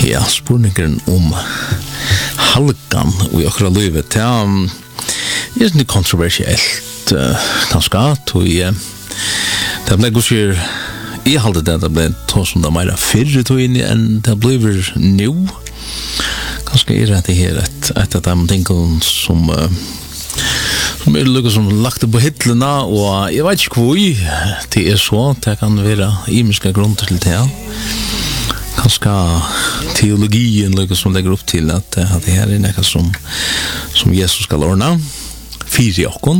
Ja, spurningen halkan og i akkurat livet, det er ikke kontroversielt, kanskje, det ble gusjer, jeg halte det ble to som det mer fyrre tog inn enn det blir nå. Kanskje er det her et av de tingene som lukket som lagt på hitlene, og jeg vet ikke hvor det er så, det kan være imiske grunner til det. Kanskje teologien lukket som legger opp til at det her er noe som Jesus skal ordne, fire i åkken.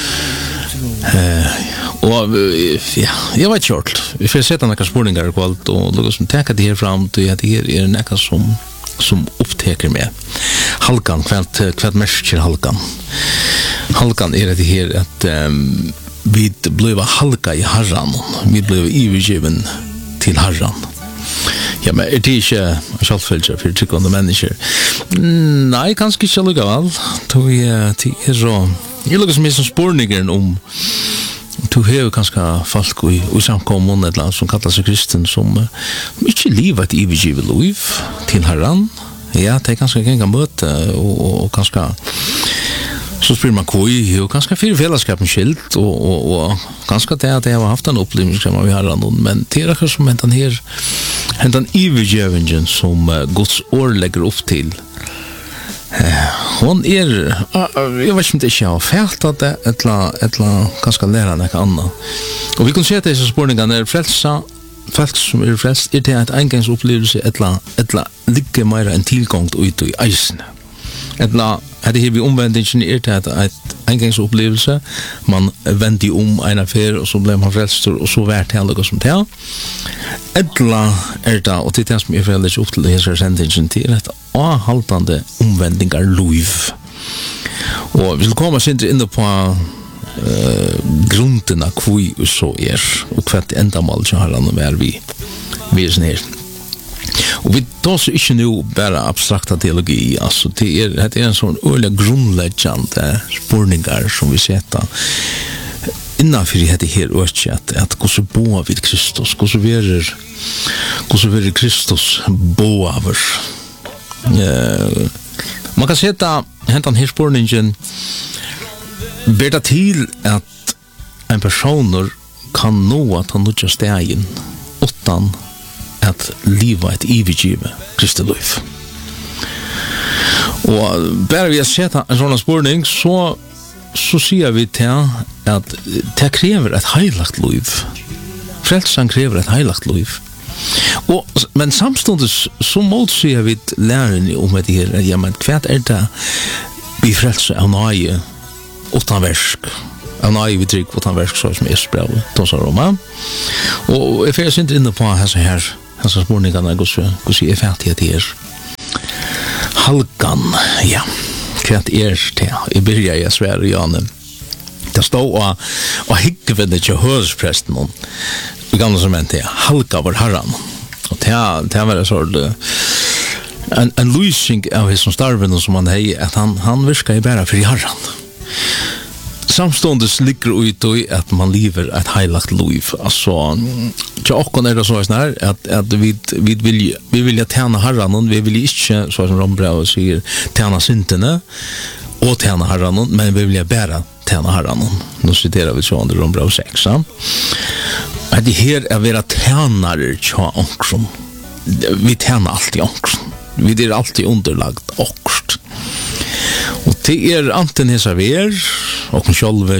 Og ja, jeg vet ikke alt. Vi får sette noen spørninger og lukket som tenker det her frem til at det her er noe som oppteker med. Halkan, hva merker halkan? Halkan er det her at vi ble halka i Herren, vi ble ivergiven til Herren. Ja, men er det ikke selvfølelse for tryggende mennesker? Nei, kanskje ikke lukkevel. Det er så... Jeg lukker som som spurningen om du har kanskje folk i samkommun eller som kallar seg kristen som ikke livet et ivergivet liv til Herren. Ja, det er kanskje ikke møte og kanskje så spyr man hvor og kanskje fyrir fellesskapen skilt og kanskje det at jeg har haft en opplevelse som vi har noen, men det er akkurat som hentan ivergjøvingen som Guds år legger opp til. Hon jeg vet ikke om det ikke har fælt at det eller kanskje lære noe annet. Og vi kan se at disse spørningene er frelsa, folk som er frelst, er det et engangsopplevelse eller ligger mer en tilgang ut i eisene. Eller er det her vi omvendingen er det et engangsopplevelse, man vender om en affær og så ble man frelst og så vært det noe som det. Eller er det, og det er det som er veldig opp til disse sendingen til, et avhaltende omvendinger liv. Og vi vil komme oss inn på grunnene hvor vi så er, og hva det enda mål som har han å være vi er sånn her. Og vi tar så ikke nå bare abstrakta teologi, altså det er en sånn øyelig grunnleggende spurninger som vi setter innanfor det her øyelig at hvordan boer vi Kristus, hvordan verer Kristus boer. Man kan sette hentan her spurningen ber det til at en person kan nå at han nødja stegen utan at livet et ivergivet Kristi liv. Og bare vi har sett en sånn spurning, så sier vi til at det krever et heilagt liv. Frelsen krever et heilagt liv. Men samståndet så målsier vi læren om det her, ja, men hva er det vi frelser av nøye utan versk? Av nøye vi trygg utan versk, så som Esbrev tåsar om. Og jeg får ikke inne på hans spurningene, hvordan er fattig at det er. Halkan, ja, hva er det? Jeg begynner i Sverige, Janne. Det stod og higgvendet til hørespresten i gamle som en til halka var Herren. Og det var en sort en lysing av hans starven som han hei, at han virka i bæra for Herren. Samståndes ligger ut i at man lever et heilagt liv. Altså, til åkken er det sånn her, at vi vil tjene Herren, vi vil ikke, sånn som Rombrevet sier, tjene syntene og tjene Herren, men vi vil bare tjene Herren. Nå citerer vi sånn i Rombrevet 6. At det her er være tjenere til åkken. Vi tjener alltid åkken. Vi er alltid underlagt åkken. Og det er anten hesa vi og sjálve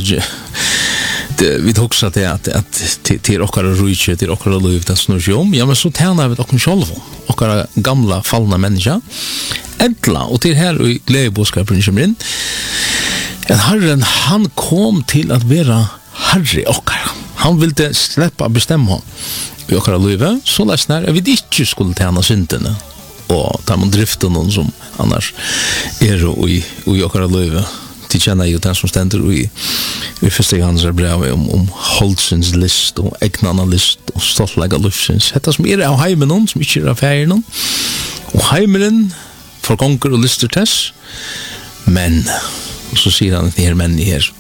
vi hugsa det at til okkara rúiche, til okkara liv, det snur seg om, ja, men så tjener vi okkara sjálve, okkara gamla fallna menneska, endla, og til her i gledebåskapen kommer inn, at Herren, han kom til at være herre okkara. Han ville sleppa bestemma i okkara liv, så lesner at vi ikke skulle tjene syndene, og ta man driften noen som annars er i okkara liv. De kjenner jo den som stender i første gangs brev om holdsens list og egnana list og stoltlega lufsens. Dette som er av heimen noen, som ikke er av feir noen. Og heimeren forgonger og lister tess. Men, og så sier han at det her menn i her.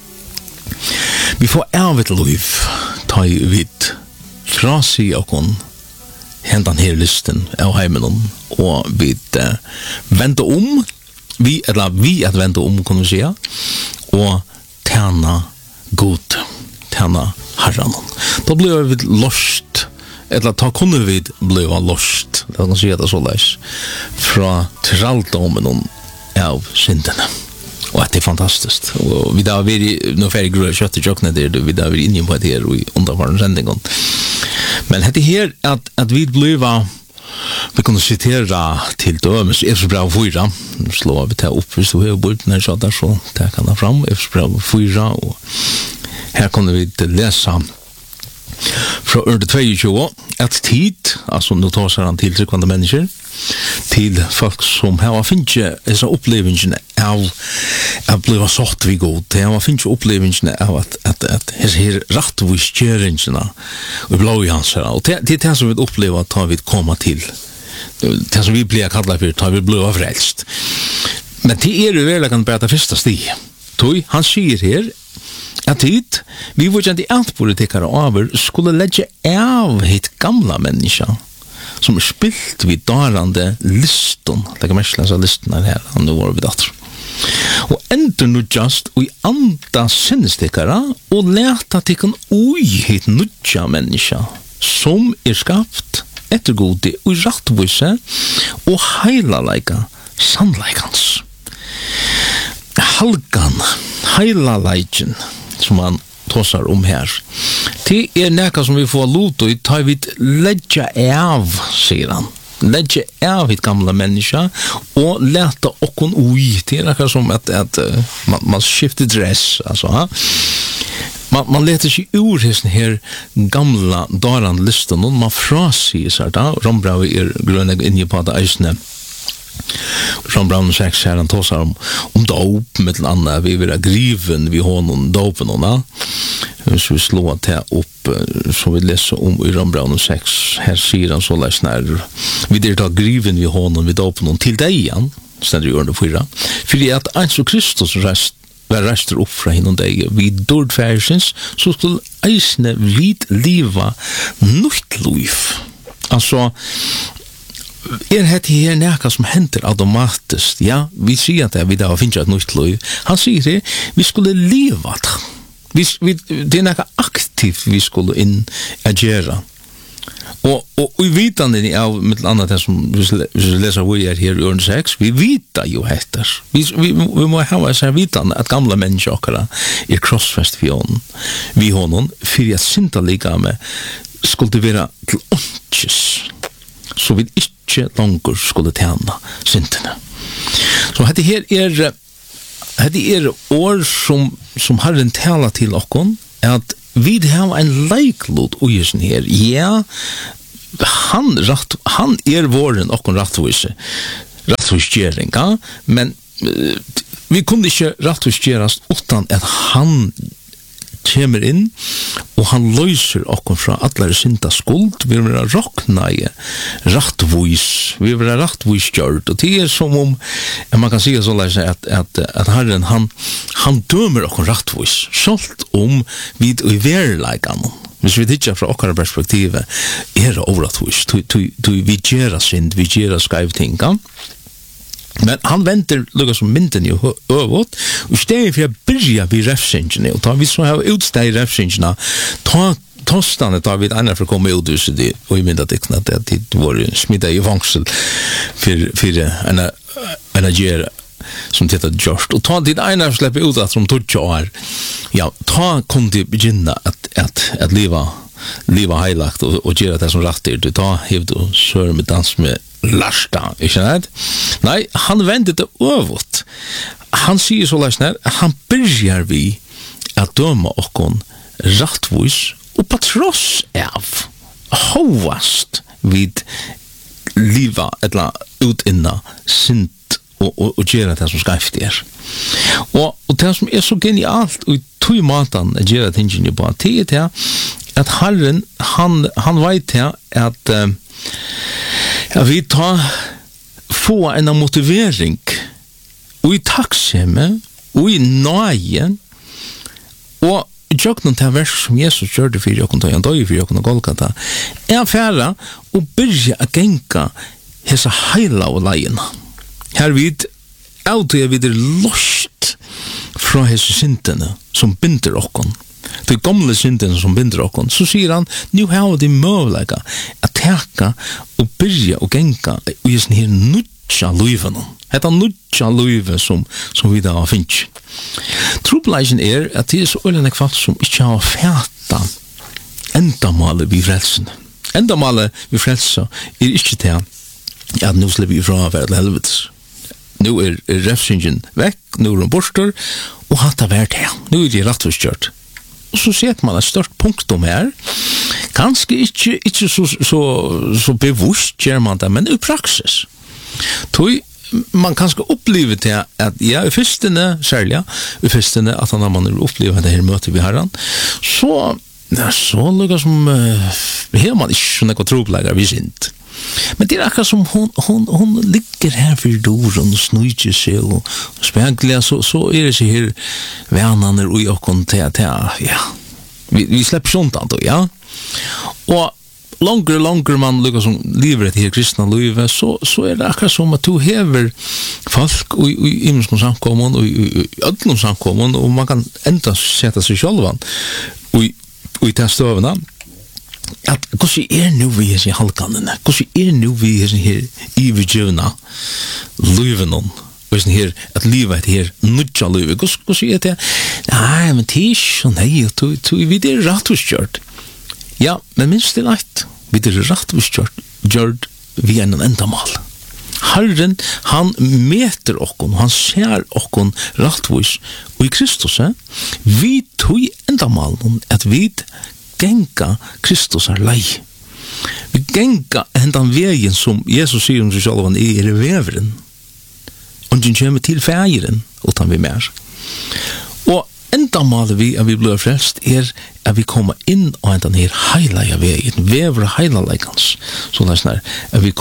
Vi får av et liv, ta i vidt, fra si okon, hendan her listen av heimen og vi vente vi at vente kan vi säga og tjäna god tjäna Herren. Då blir vi lost eller ta kunne vi bli lost det kan säga det så läs fra tralldomen av syndene. Och det är fantastiskt. Och vi där vi nu färdig gröna kött och jokna där vi där vi inne på det här i underbara sändningen. Men det här att vi blev vi kunde citera till dömes Efesierbrevet 4. Slår vi ta upp hvis du har bort när så där så där kan det fram Efesierbrevet 4 och här kunde vi läsa från under 22 att tid alltså nu tar sig han till tryckvande människor till folk som har finche dessa upplevelsen av att bli sått vi god det har finche upplevelsen av att här rättvisgöringarna och blå i hans och det som vi upplever att vi komma till det som vi blir kallade för tar vi blå frälst men det är ju väl kan berätta första steg tog han säger här att hit, vi var inte antpolitikere över skulle lägga av hit gamla människa som spilt vid darande liston. Det kan mest läsa listorna här, om det var vid dator. Och ändå nu just och i andra sinnestikere och läta till en hit nudja människa som skapt efter gode och rättvise och heilalega sannleikans. Halgan, heilaleiken som man tossar här. Det är näka som vi får lot och tar vi lägga av sedan. Lägga av ett gamla människa och läta okon oj. Det är näka som att man skiftar dress alltså. Man letar sig ur den här gamla daran listan och man frasier sig där. Rombrau gröna inne på det isne. Från Brown 6 här han tossar om dop med en annan vi vill griven vi har någon dopen och så vi slår det upp så vi läser om i Brown 6 här säger han så läs när vi det tar griven vi har någon vi dopen till dig igen ständer ju under 4 för det att ans och Kristus rester upp från hinom dig vi dord färsens så skulle eisne vid liva nytt liv alltså det här näka som händer automatiskt. Ja, vi ser att vi där finns ett nytt liv. Han säger det, vi skulle leva. Det är näka aktivt vi skulle in agera. Och vi vet av med annat det som vi läser vi är här i ord 6, vi vet ju heter. Vi måste ha så vitande att gamla människor är crossfest vi honom för att synda lika med skulle vara till onches. Så vi inte långt skulle tjäna syndene. Så det här är år som har en tala till okon att vi har en leiklod och just här. Ja, han våren okon rättvisgering, ja? Men vi kunde inte rättvisgeras utan att han kommer in och han löser okkur fra allar synda skuld vi vill rockna i rättvis vi vill rättvis gjort och det är som om man kan säga så läsa att Herren han dömer okkur rättvis sålt om vid i verkligheten hvis vi tittar fra okkar perspektiv det orättvis vi gera synd vi gera skivtinga. Men han venter lukka som mynden jo øvåt, og steg for å byrja vid refsingene, og ta vi så har utsteg refsingene, tostane tar vi ena for å komme ut ur det, og i mynda dikkene at det var smidda i vangsel for en agere som tittar gjørst, og ta dit ena for å slippe ut at som tog år, ja, ta kom til begynne at liva heilagt og gjøre det som rattir, du ta hev du sør med dans med lasta, ikke sant? Nei, han vender det øvåt. Han sier så løsner, han byrjar vi at døma okkon rattvis og på tross av hovast vid liva etla utinna sint og gjøre det som skreft er. Og det som er så genialt og i tog matan gjøre tingene på det er at Herren han vet at vi få en motivering og i takksomme og i nøye og jöknun til vers som Jesus gjørte for jokken, da han døy for jokken og Golgata, færa og byrja a genga hesa heila og leiena. Her vid, jeg vid lost fra hese syndene som binder okkon, de gamle syndene som binder okkon, så sier han, nu har de møvlega at teka og byrja og genga og hese her nudja luiven. Hetta nudja luive som vi da finnes. Trobeleisen at det så øyne kvart som ikke har fæta endamålet vi frelsen. Endamålet vi frelsen ikke til at nå slipper vi fra hver til helvetes. Nå refsingen vekk, nå den borster, og hatt det vært her. Nå det rettforskjørt. Og så ser man et stort punktum her. Kanskje ikke så bevusst gjør man det, men i praksis. Man kanskje opplever til at i fyrstene, særlig, i fyrstene, at når man opplever det her møtet vi har, så lukker som her man ikke sånn ekko troplegger vi sint. Men det akkurat som hon ligger her for doren og snøyter seg og spegler, så det seg her vennene og jokken til at ja, vi slipper sånt annet, ja. Og langer man lukker som lever et her kristna livet, så det akkurat som at du hever folk i imenskom samkommen og i ødlom samkommen, og man kan enda sette seg sjølvan og i den støvene, at hvordan nu vi i halkanene, hvordan nu vi her ivergjøvna liven og her, at livet her nudja livet, hvordan det? Nei, men det så nei, vi det rettforskjørt. Ja, men minst det leit, vi det rettforskjørt, gjørt vi en endamal. Herren, han meter okkon, han ser okkon rettvis, og i Kristus, vi tog endamal, at vi genga Kristus lei. Vi genga hendan vegen som Jesus sier om seg selv, han veveren. Og den kommer til feiren, utan vi mer. Og enda maler vi at vi blir frelst at vi kommer inn og hendan her heilige vegen, vevre heilalegans, så det er at vi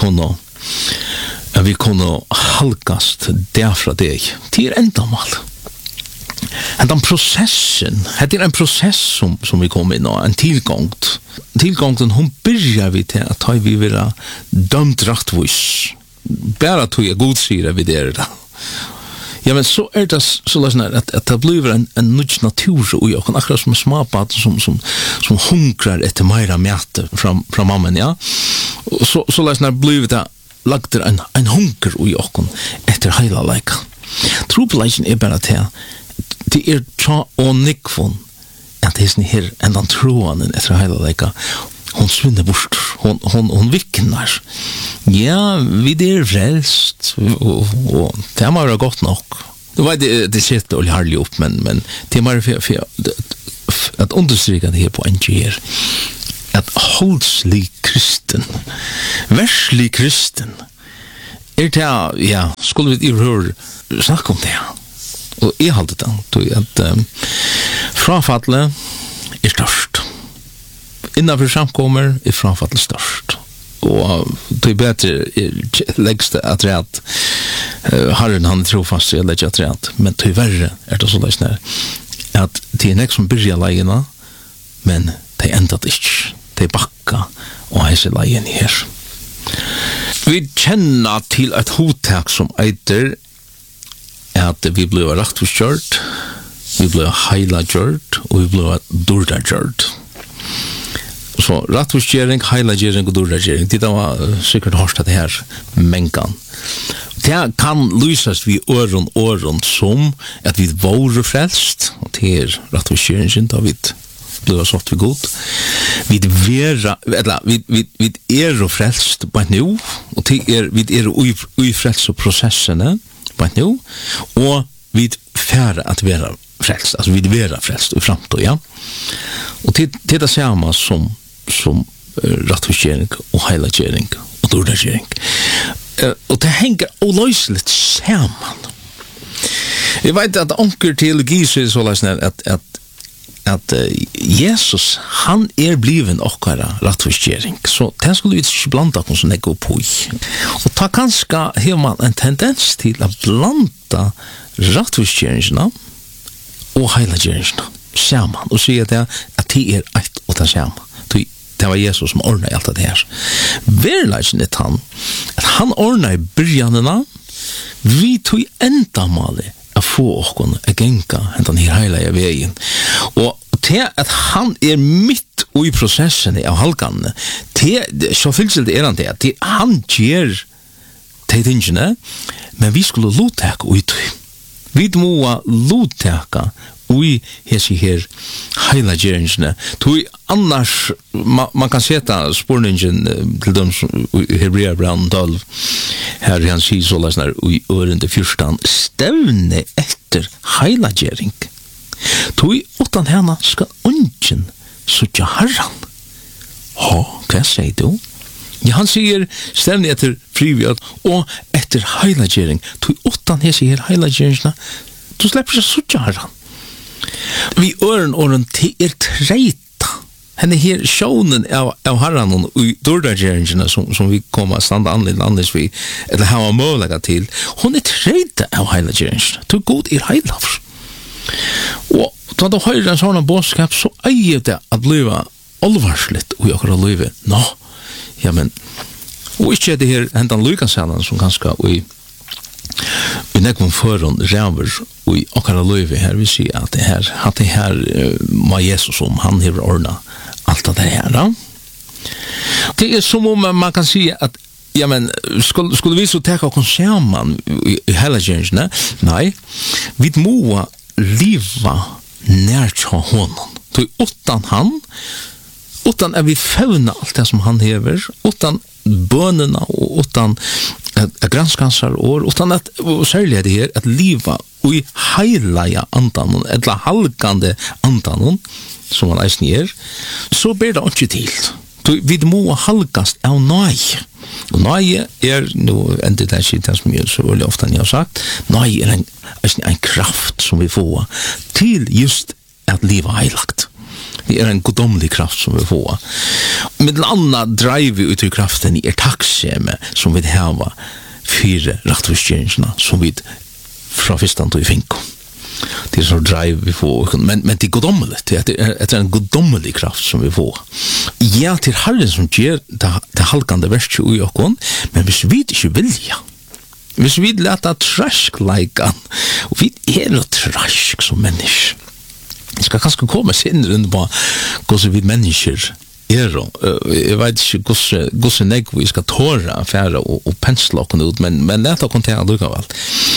kunne halkast derfra deg. Det enda maler. Den processen, det en process som vi kom inn og en tilgångt. Tilgångten, hun byrjar vi til at vi vil dømt rettvis. Bare tog jeg godsier vi der da. Ja, men så det så at det blir en nudge natur og jeg kan akkurat som smapat som hunkrar etter meira mæte fra mammen, ja. Så blir det lagt en hunker og jeg etter heila leika. Trobeleisen bare til det tja og nikvun at det her endan troanen etter heila leika hon svinner bort hon viknar ja, vi frelst og det må være godt nok det sitter og harlig opp men det må være for at understryka det her på en her at holdslig kristen verslig kristen det ja, skulle vi snakke om det og jeg halte det at frafallet størst innenfor samkommer frafallet størst og det bedre legste at rett Herren han trofast jeg legger at rett men til verre det så løsne at det nek som byrja leiene men det endet ikke det bakka og heise leien her vi kjenner til et hotak som eiter at vi ble rettforskjørt, vi ble heilagjørt, og vi ble dordagjørt. Så rettforskjøring, heilagjøring og dordagjøring, det var sikkert hårst det her mengan. Det kan lyses vi åren som at vi var frelst, og det rettforskjøring sin, da vi ble sånt vi god. Vi frelst på nå, og vi frelst og prosessene, på nå, og vi færre at være frelst, altså vi være frelst i framtid, ja. Og til det samme som rettforskjøring og heilagjøring og dordagjøring. Og det henger oløselig sammen. Jeg vet at anker teologi så så at Jesus, han bliven okkara rettforskjøring, så det skulle vi ikke blanda oss som jeg går på i. Og ta kanskje har man en tendens til å blanda rettforskjøringene og heilagjøringene. saman och säga det att det är ett och det samma. Det var Jesus som ordnade allt det här. Verkligen är han att han ordnade i början vi tog ändamålet att få oss att gänga den här hela vägen. Och det att han är mitt i processen av halkan, det så finns det är det att han ger tingene, men vi skulle låta ut. Vi må låta ui hesi her heila geringsne. Tui annars, man kan seta spurningen til dem Hebrea Brown 12, her han sier så lasnar ui ørende fyrstan, stevne etter heila gering. Tui utan hana skal ungen sutja harran. Hva sier du? Ja, han sier stevne etter frivillig og etter heila gering. Tui utan hesi her heila geringsne, du slipper seg sutja harran. Vi åren till trejta. Henne här sjonen av herran och dördageringena som vi kommer att standa anledning vi eller ha möjlighet till. Hon är trejta av hela geringena. Du god i hela. Och då du hör en sån boskap så är det att leva allvarsligt och jag kan leva. Ja men och inte det här händan Lukas-salen som ganska i nekvom føron ræver og i okkara løyve her vi sier at det her var Jesus om han har ordnet alt det her. Det er som om man kan si at ja, men skulle vi så teka oss sammen i hele gjengjene? Nei, vi må liva nær til honom. Utan han, utan vi fevna alt det som han hever, utan bønene og utan granskansar år, utan att särskilt det här att liva och i heilaja andanon, eller halkande andanon, som man eisen ger, så ber det inte till. Vi må halkast av nøy. Og nøy nu endet det skittet som jeg så veldig ofte ni har sagt, nøy en kraft som vi får til just att liva heilagt. Det är en godomlig kraft som vi får. Med en annan drive ut i kraften i tacksämme som vi har fyra rättvisgärningarna som vi från första till finko. Det är så drive vi får. Men det är godomligt. Det är en godomlig kraft som vi får. Ja, till Herren som ger det halkande verset i oss, men hvis vi inte vilja, hvis vi låter trask likean, och vi är trask som människor. Jeg skal kanskje komme seg inn rundt på hvordan vi mennesker er. Jeg vet ikke hvordan vi skal tåre affære og pensle oss ut, men lett å kontere likevel.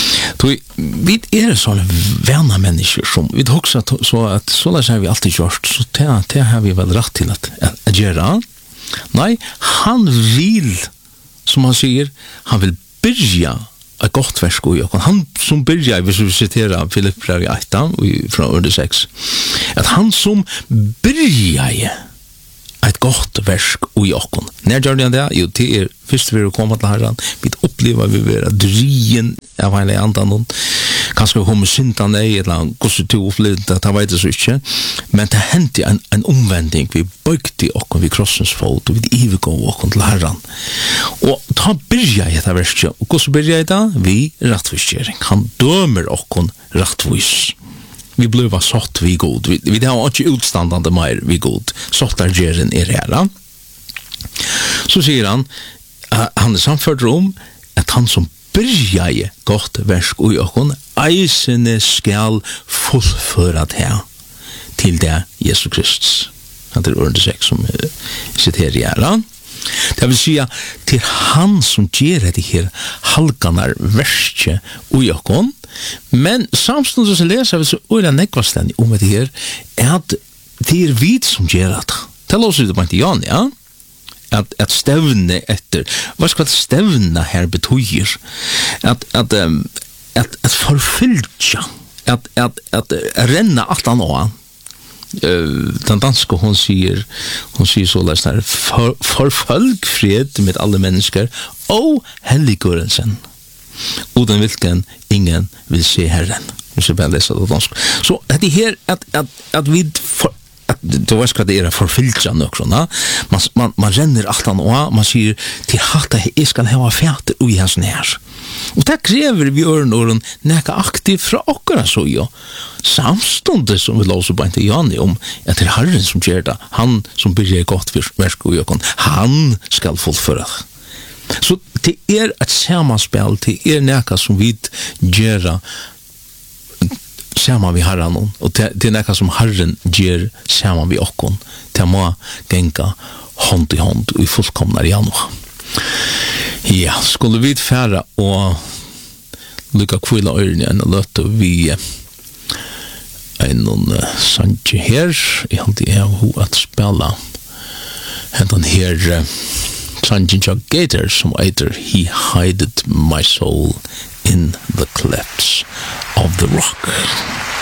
Vi er sånne vana mennesker som vi også så at så har vi alltid gjort, så det har vi vel rett til at gjøre. Nei, han vil, som han sier, han vil byrja ett gott verk och jag han som börjar vi så citera Filipp brev 8 från ord 6 att han som börjar ett gott verk och jag när gör det där ju till först vi kommer till Herren vi upplever vi vara drien av hela andan kanske kommer syntan nej eller kanske till upplevt att vet det så inte men det hände en omvändning vi bökte och vi krossens fot och vi eviga och till Herren och ta börja det verk och så börjar det vi rättvisgering han dömer och rättvis vi blev sått vi god vi har inte utstandande mer vi god såttar geren är här så säger han är samförd om att han som börjar gott verk och jag eisene skall fullföra det till det Jesus Kristus. Han är ord 6 som sitter här. Det vill säga till han som ger det här halkanar verket och jag men samtidigt så läser vi så öra nekvasten om det här att det är vi som ger det. Tell oss det inte Jan, ja? Att stävna efter. Vad ska stävna här betyder? Att förfylla. Att renna allt annat. Den danska hon säger så där förfölj fred med alla människor och helliggörelsen. Utan vilken ingen vill se Herren. Så bara läsa det danska. Så det här att vi det var ska det är förfylja nökrona. Man renner alltan och man säger till hatta jag ska ha färd och i hans när. Och det kräver vi örnoren näka aktiv fra okkara så jo. Samstundes som vi låser på inte Janne om att det är Herren som gör det. Han som börjar gott för verk och jag han ska fullföra. Så det är ett sammanspel till näka som vi gör samman vi Herren och det är näka som Herren gör samman vi okkon. Det må gänga hand i hand och i fullkomnar igen. Ja, skulle vi färra och lycka kvilla öron igen och låta vi en Sanche här i allt det här att spela den här Sanche Gator som heter He hided my soul in the clefts of the rock.